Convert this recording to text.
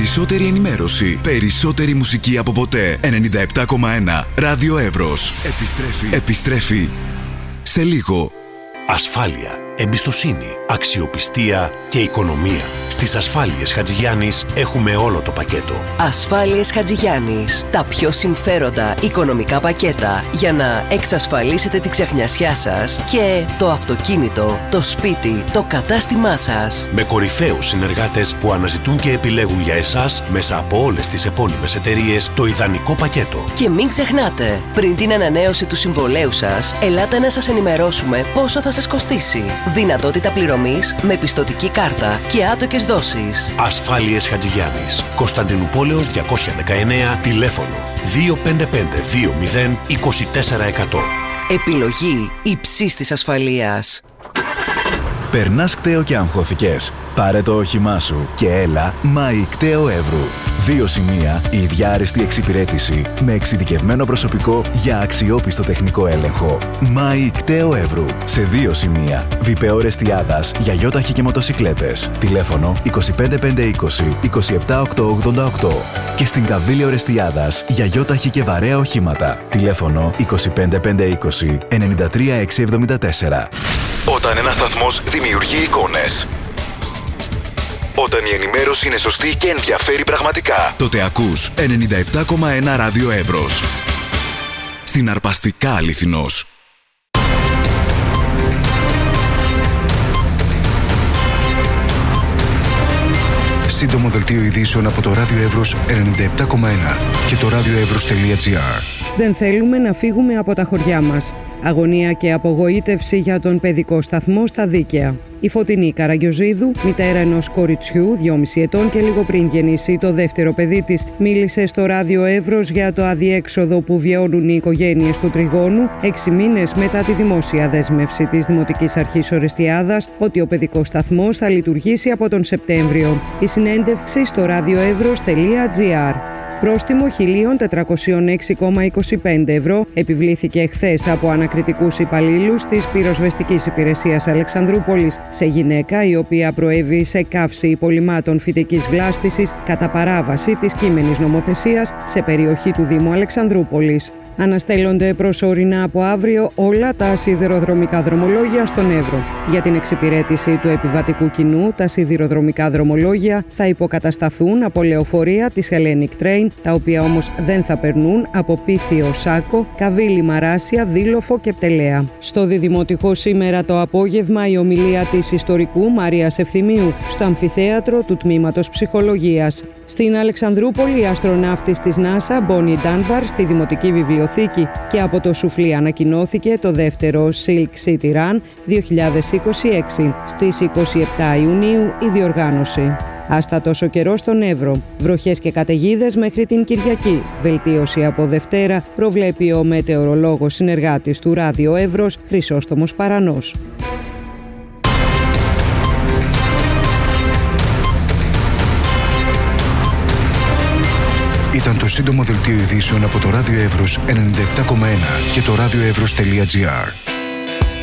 Περισσότερη ενημέρωση, περισσότερη μουσική από ποτέ. 97,1 Ράδιο Εύρος. Επιστρέφει σε λίγο. Ασφάλεια, εμπιστοσύνη, αξιοπιστία και οικονομία. Στις Ασφάλειες Χατζηγιάννης έχουμε όλο το πακέτο. Ασφάλειες Χατζηγιάννης. Τα πιο συμφέροντα οικονομικά πακέτα για να εξασφαλίσετε τη ξεχνιασιά σας και το αυτοκίνητο, το σπίτι, το κατάστημά σας. Με κορυφαίους συνεργάτες που αναζητούν και επιλέγουν για εσάς μέσα από όλες τις επώνυμες εταιρείες το ιδανικό πακέτο. Και μην ξεχνάτε, πριν την ανανέωση του συμβολέου σας, ελάτε να σας ενημερώσουμε πόσο θα σας κοστίσει. Δυνατότητα πληρωμής με πιστωτική κάρτα και άτοκες δόσεις. Ασφάλειες Χατζηγιάννης. Κωνσταντινούπολεως 219, τηλέφωνο 255 20 24 100. Επιλογή υψής της ασφαλείας. Περνάς κταίο και αγχώθηκες? Πάρε το όχημά σου και έλα Μάη Κταίο Εύρου. 2 σημεία, η ίδια άριστη εξυπηρέτηση με εξειδικευμένο προσωπικό για αξιόπιστο τεχνικό έλεγχο. Μάη Κταίο Εύρου. Σε 2 σημεία. Βιπεό Ρεστιάδας για γιόταχη και μοτοσικλέτες. Τηλέφωνο 25520 27888. Και στην Καβίλιο Ρεστιάδας για γιόταχη και βαρέα οχήματα. Τηλέφωνο 25520 93674. Όταν ένας σταθμός δημιουργεί εικόνες, όταν η ενημέρωση είναι σωστή και ενδιαφέρει πραγματικά, τότε ακούς 97,1 Ράδιο Εύρος. Συναρπαστικά αληθινός. Σύντομο δελτίο ειδήσεων από το Ράδιο Εύρος 97,1 και το radioevros.gr. Δεν θέλουμε να φύγουμε από τα χωριά μας. Αγωνία και απογοήτευση για τον παιδικό σταθμό στα Δίκαια. Η Φωτεινή Καραγκιοζίδου, μητέρα ενός κοριτσιού 2,5 ετών και λίγο πριν γεννήσει το δεύτερο παιδί της, μίλησε στο Ράδιο Εύρος για το αδιέξοδο που βιώνουν οι οικογένειες του Τριγώνου 6 μήνες μετά τη δημόσια δέσμευση της Δημοτικής Αρχής Ορεστιάδας ότι ο παιδικός σταθμός θα λειτουργήσει από τον Σεπτέμβριο. Η συνέντευξη στο radioevros.gr. Πρόστιμο 1.406,25 ευρώ επιβλήθηκε εχθές από ανακριτικούς υπαλλήλους της πυροσβεστικής υπηρεσίας Αλεξανδρούπολης σε γυναίκα η οποία προέβη σε καύση υπολειμμάτων φυτικής βλάστησης κατά παράβαση της κείμενης νομοθεσίας σε περιοχή του Δήμου Αλεξανδρούπολης. Αναστέλλονται προσωρινά από αύριο όλα τα σιδηροδρομικά δρομολόγια στον Εύρο. Για την εξυπηρέτηση του επιβατικού κοινού, τα σιδηροδρομικά δρομολόγια θα υποκατασταθούν από λεωφορεία της Hellenic Train, τα οποία όμως δεν θα περνούν από Πίθιο, Σάκο, Καβίλη, Μαράσια, Δήλοφο και Πτελέα. Στο Διδημοτικό σήμερα το απόγευμα η ομιλία της ιστορικού Μαρίας Ευθυμίου στο αμφιθέατρο του Τμήματος Ψυχολογίας. Στην Αλεξανδρούπολη, η αστροναύτης της NASA, Bonnie Dunbar, στη Δημοτική Βιβλιοθήκη και από το Σουφλί ανακοινώθηκε το δεύτερο Silk City Run 2026. Στις 27 Ιουνίου η διοργάνωση. Άστατος ο καιρός στον Εύρο. Βροχές και καταιγίδες μέχρι την Κυριακή. Βελτίωση από Δευτέρα προβλέπει ο μετεωρολόγος συνεργάτης του Ράδιο Εύρος, Χρυσόστομος Παρανός. Ήταν το σύντομο δελτίο ειδήσεων από το Ράδιο Εύρος 97,1 και το radioevros.gr.